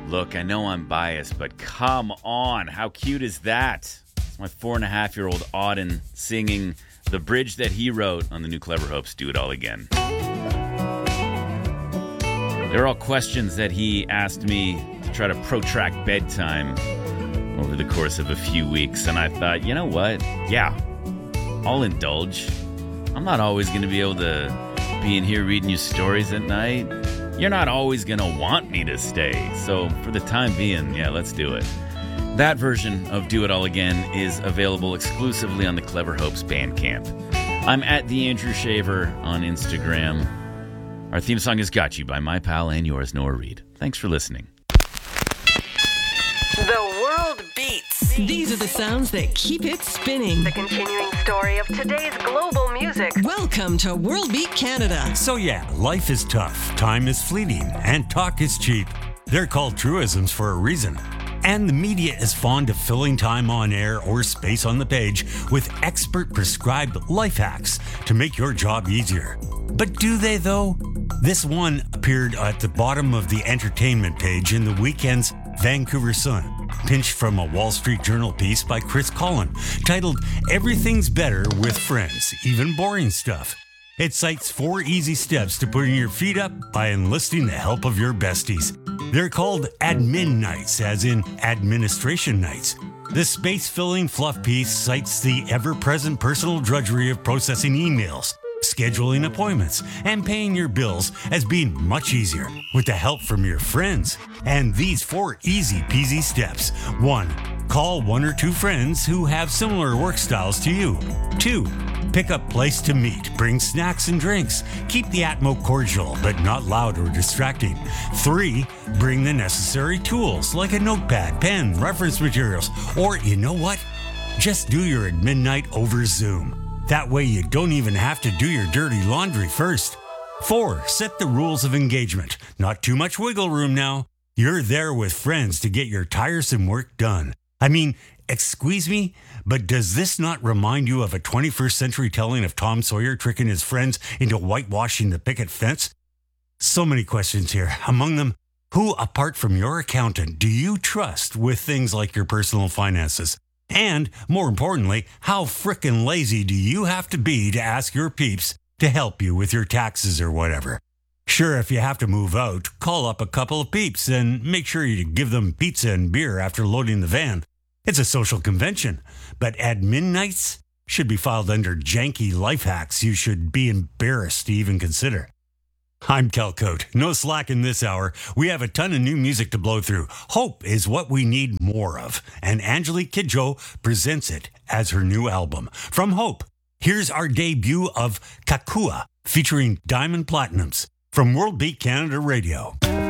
Look, I know I'm biased, but come on. How cute is that? It's my 4.5-year-old Auden singing the bridge that he wrote on the new Clever Hopes' Do It All Again. They're all questions that he asked me to try to protract bedtime over the course of a few weeks. And I thought, you know what? Yeah, I'll indulge. I'm not always going to be able to be in here reading you stories at night. You're not always going to want me to stay. So for the time being, yeah, let's do it. That version of Do It All Again is available exclusively on the Clever Hopes Bandcamp. I'm at The Andrew Shaver on Instagram. Our theme song is Got You by my pal and yours, Noah Reed. Thanks for listening. The world beats. These are the sounds that keep it spinning. The continuing story of today's global music. Welcome to World Beat Canada. So yeah, life is tough, time is fleeting, and talk is cheap. They're called truisms for a reason. And the media is fond of filling time on air or space on the page with expert prescribed life hacks to make your job easier. But do they though? This one appeared at the bottom of the entertainment page in the weekend's Vancouver Sun, pinched from a Wall Street Journal piece by Chris Collin, titled Everything's Better with Friends, Even Boring Stuff. It cites 4 easy steps to putting your feet up by enlisting the help of your besties. They're called admin nights, as in administration nights. The space-filling fluff piece cites the ever-present personal drudgery of processing emails, scheduling appointments, and paying your bills as being much easier with the help from your friends. And these 4 easy-peasy steps. 1. Call 1 or 2 friends who have similar work styles to you. 2. Pick a place to meet. Bring snacks and drinks. Keep the atmo cordial, but not loud or distracting. 3. Bring the necessary tools, like a notepad, pen, reference materials, or you know what? Just do your admin night over Zoom. That way you don't even have to do your dirty laundry first. 4. Set the rules of engagement. Not too much wiggle room now. You're there with friends to get your tiresome work done. I mean, excuse me, but does this not remind you of a 21st century telling of Tom Sawyer tricking his friends into whitewashing the picket fence? So many questions here. Among them, who apart from your accountant do you trust with things like your personal finances? And, more importantly, how frickin' lazy do you have to be to ask your peeps to help you with your taxes or whatever? Sure, if you have to move out, call up a couple of peeps and make sure you give them pizza and beer after loading the van. It's a social convention, but admin nights should be filed under janky life hacks you should be embarrassed to even consider. I'm Cal Cote. No slack in this hour. We have a ton of new music to blow through. Hope is what we need more of, and Angelique Kidjo presents it as her new album. From Hope, here's our debut of Kakua, featuring Diamond Platinums, from World Beat Canada Radio.